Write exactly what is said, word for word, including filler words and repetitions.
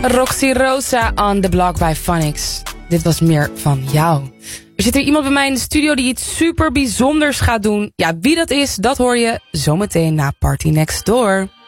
Roxy Rosa on the block bij Phonics. Dit was meer van jou. Er zit hier iemand bij mij in de studio die iets super bijzonders gaat doen. Ja, wie dat is, dat hoor je zometeen na Party Next Door.